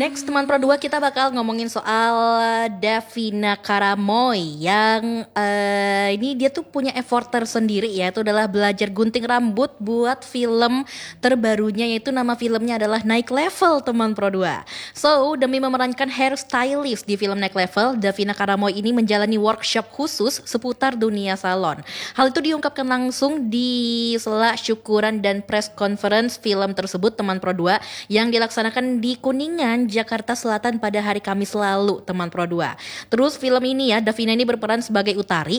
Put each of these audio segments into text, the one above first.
Next teman Pro 2 kita bakal ngomongin soal Davina Karamoy yang ini dia tuh punya effort tersendiri ya, itu adalah belajar gunting rambut buat film terbarunya, yaitu nama filmnya adalah Naik Level teman Pro 2. So demi memerankan hairstylist di film Naik Level, Davina Karamoy ini menjalani workshop khusus seputar dunia salon. Hal itu diungkapkan langsung di sela syukuran dan press conference film tersebut teman Pro 2 yang dilaksanakan di Kuningan, Jakarta Selatan pada hari Kamis lalu teman Pro 2. Terus film ini ya, Davina ini berperan sebagai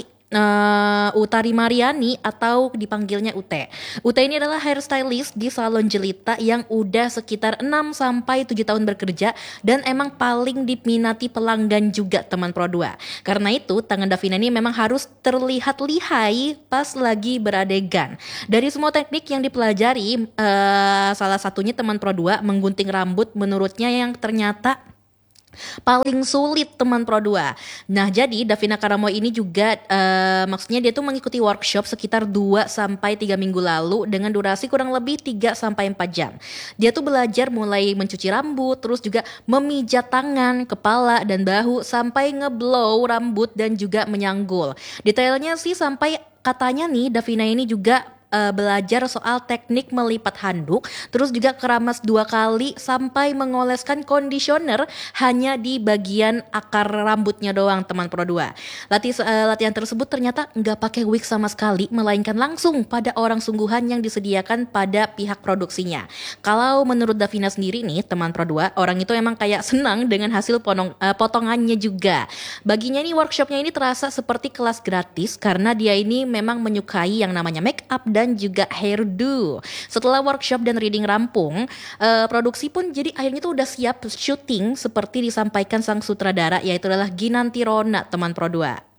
Utari Mariani atau dipanggilnya Ute. Ute ini adalah hairstylist di salon Jelita yang udah sekitar 6-7 tahun bekerja dan emang paling diminati pelanggan juga teman Pro 2. Karena itu tangan Davina ini memang harus terlihat lihai pas lagi beradegan. Dari semua teknik yang dipelajari, salah satunya teman Pro 2 menggunting rambut menurutnya yang ternyata paling sulit teman Pro 2. Nah, jadi Davina Karamoy ini juga maksudnya dia tuh mengikuti workshop sekitar 2-3 minggu lalu dengan durasi kurang lebih 3-4 jam. Dia tuh belajar mulai mencuci rambut, terus juga memijat tangan, kepala dan bahu sampai ngeblow rambut dan juga menyanggul. Detailnya sih sampai katanya nih Davina ini juga belajar soal teknik melipat handuk, terus juga keramas 2 kali sampai mengoleskan conditioner hanya di bagian akar rambutnya doang teman Pro 2. Latihan tersebut ternyata nggak pakai wig sama sekali, melainkan langsung pada orang sungguhan yang disediakan pada pihak produksinya. Kalau menurut Davina sendiri nih teman Pro 2, orang itu emang kayak senang dengan hasil potongannya juga. Baginya nih workshopnya ini terasa seperti kelas gratis karena dia ini memang menyukai yang namanya make up dan juga hairdo. Setelah workshop dan reading rampung, produksi pun jadi akhirnya tuh udah siap syuting seperti disampaikan sang sutradara, yaitu adalah Ginanti Rona teman Pro 2.